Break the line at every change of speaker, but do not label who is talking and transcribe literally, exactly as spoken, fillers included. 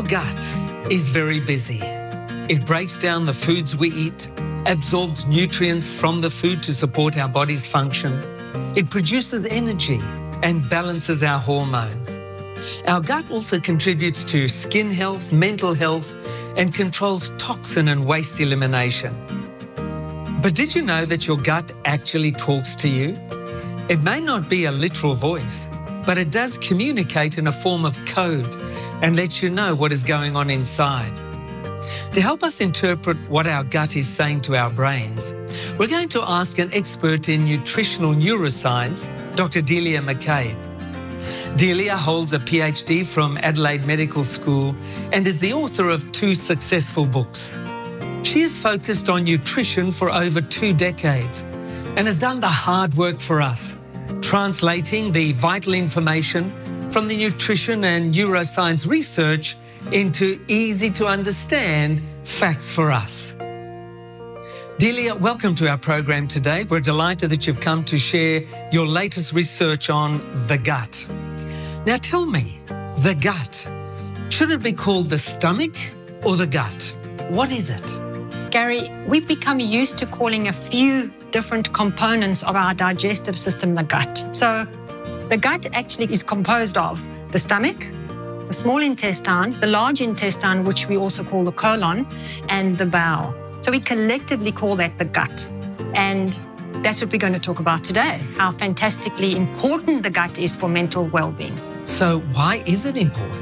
Our gut is very busy. It breaks down the foods we eat, absorbs nutrients from the food to support our body's function. It produces energy and balances our hormones. Our gut also contributes to skin health, mental health, and controls toxin and waste elimination. But did you know that your gut actually talks to you? It may not be a literal voice, but it does communicate in a form of code and lets you know what is going on inside. To help us interpret what our gut is saying to our brains, we're going to ask an expert in nutritional neuroscience, Doctor Delia McCabe. Delia holds a P H D from Adelaide Medical School and is the author of two successful books. She has focused on nutrition for over two decades and has done the hard work for us, translating the vital information from the nutrition and neuroscience research into easy-to-understand facts for us. Delia, welcome to our program today. We're delighted that you've come to share your latest research on the gut. Now tell me, the gut, should it be called the stomach or the gut? What is it?
Gary, we've become used to calling a few different components of our digestive system the gut. So the gut actually is composed of the stomach, the small intestine, the large intestine, which we also call the colon, and the bowel. So we collectively call that the gut. And that's what we're going to talk about today, how fantastically important the gut is for mental well-being.
So why is it important?